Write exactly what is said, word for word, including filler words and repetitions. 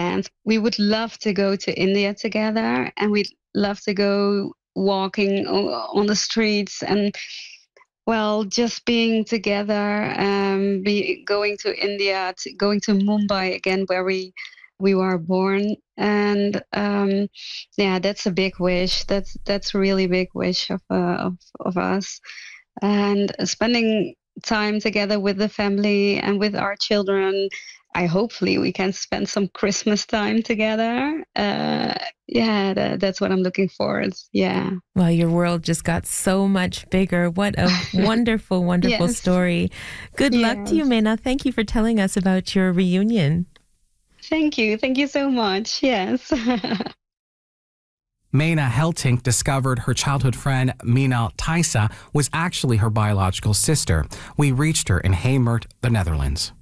plans. We would love to go to India together, and we'd love to go walking on the streets and, well, just being together, um, be going to India, to, going to Mumbai again, where we we were born, and um, yeah, that's a big wish. That's that's a really big wish of uh, of of us, and spending time together with the family and with our children. I hopefully we can spend some Christmas time together. Uh, yeah, that, that's what I'm looking forward. Yeah. Well, your world just got so much bigger. What a wonderful, wonderful Yes. story. Good Yes. luck to you, Mena. Thank you for telling us about your reunion. Thank you. Thank you so much. Yes. Mena Heltink discovered her childhood friend Mina Thaisa was actually her biological sister. We reached her in Heemert, the Netherlands.